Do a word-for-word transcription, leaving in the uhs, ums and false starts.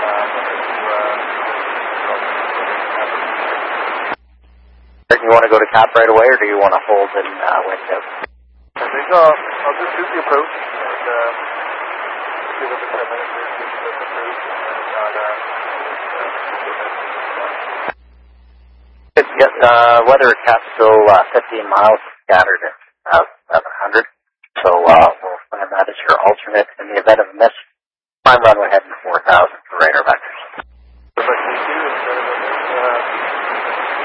Do you want to go to cap right away, or do you want to hold and uh, wind out? I think I'll, I'll just shoot the approach and uh, give it a ten minutes or two to the approach, and then not, uh, It's get, uh, weather at cap's still uh, fifteen miles scattered at uh, seven hundred, so uh, we'll find that as your alternate in the event of a miss.